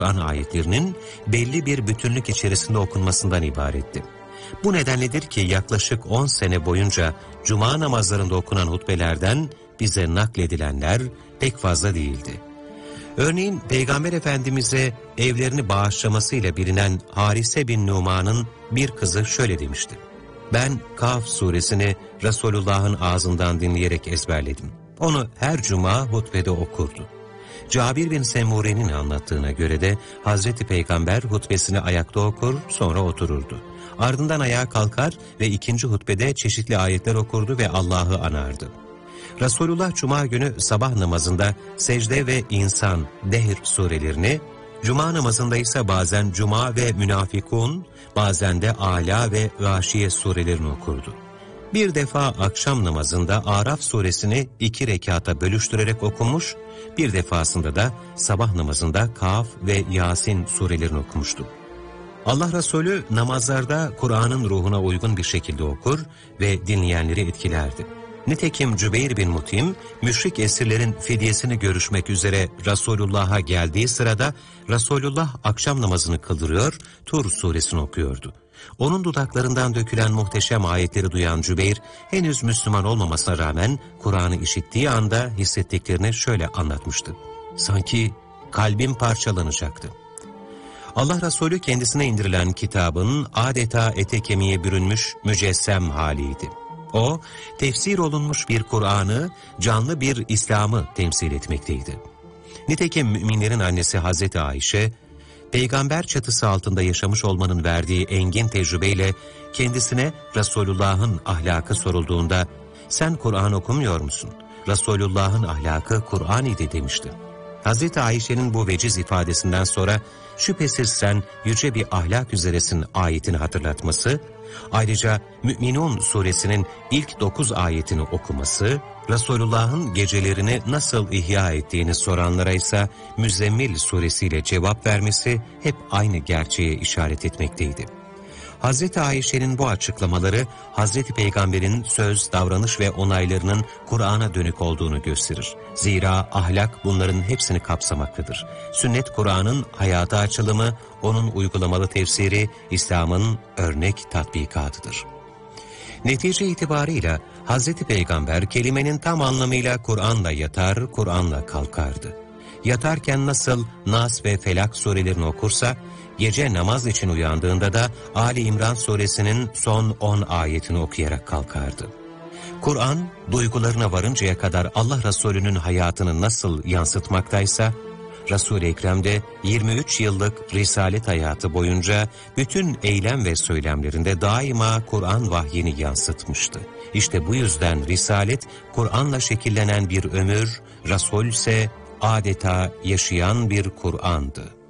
Kur'an ayetlerinin belli bir bütünlük içerisinde okunmasından ibaretti. Bu nedenledir ki yaklaşık 10 sene boyunca cuma namazlarında okunan hutbelerden bize nakledilenler pek fazla değildi. Örneğin Peygamber Efendimiz'e evlerini bağışlamasıyla bilinen Harise bin Numan'ın bir kızı şöyle demişti: "Ben Kaf suresini Resulullah'ın ağzından dinleyerek ezberledim. Onu her cuma hutbede okurdu." Cabir bin Semure'nin anlattığına göre de Hazreti Peygamber hutbesini ayakta okur, sonra otururdu. Ardından ayağa kalkar ve ikinci hutbede çeşitli ayetler okurdu ve Allah'ı anardı. Resulullah Cuma günü sabah namazında Secde ve İnsan, Dehr surelerini, Cuma namazında ise bazen Cuma ve Münafikun, bazen de Ala ve Gâşiye surelerini okurdu. Bir defa akşam namazında Araf suresini 2 rekata bölüştürerek okumuş, bir defasında da sabah namazında Kaf ve Yasin surelerini okumuştu. Allah Resulü namazlarda Kur'an'ın ruhuna uygun bir şekilde okur ve dinleyenleri etkilerdi. Nitekim Cübeyr bin Mutim, müşrik esirlerin fidyesini görüşmek üzere Resulullah'a geldiği sırada Resulullah akşam namazını kıldırıyor, Tur suresini okuyordu. Onun dudaklarından dökülen muhteşem ayetleri duyan Cübeyr, henüz Müslüman olmamasına rağmen Kur'an'ı işittiği anda hissettiklerini şöyle anlatmıştı: "Sanki kalbim parçalanacaktı." Allah Resulü kendisine indirilen kitabın adeta ete kemiğe bürünmüş mücessem haliydi. O, tefsir olunmuş bir Kur'an'ı, canlı bir İslam'ı temsil etmekteydi. Nitekim müminlerin annesi Hazreti Ayşe, peygamber çatısı altında yaşamış olmanın verdiği engin tecrübeyle kendisine Resulullah'ın ahlakı sorulduğunda, "Sen Kur'an okumuyor musun? Resulullah'ın ahlakı Kur'an idi" demişti. Hazreti Ayşe'nin bu veciz ifadesinden sonra "Şüphesiz sen yüce bir ahlak üzeresin" ayetini hatırlatması, ayrıca Mü'minun suresinin ilk 9 ayetini okuması, Resulullah'ın gecelerini nasıl ihya ettiğini soranlara ise Müzzemmil suresiyle cevap vermesi hep aynı gerçeğe işaret etmekteydi. Hazreti Ayşe'nin bu açıklamaları, Hazreti Peygamber'in söz, davranış ve onaylarının Kur'an'a dönük olduğunu gösterir. Zira ahlak bunların hepsini kapsamaktadır. Sünnet Kur'an'ın hayata açılımı, onun uygulamalı tefsiri, İslam'ın örnek tatbikatıdır. Netice itibarıyla Hazreti Peygamber kelimenin tam anlamıyla Kur'an'la yatar, Kur'an'la kalkardı. Yatarken nasıl Nas ve Felak surelerini okursa, gece namaz için uyandığında da Ali İmran suresinin son 10 ayetini okuyarak kalkardı. Kur'an, duygularına varıncaya kadar Allah Resulü'nün hayatını nasıl yansıtmaktaysa, Resul-i Ekrem'de 23 yıllık risalet hayatı boyunca bütün eylem ve söylemlerinde daima Kur'an vahyini yansıtmıştı. İşte bu yüzden risalet, Kur'an'la şekillenen bir ömür, Resul ise adeta yaşayan bir Kur'an'dı.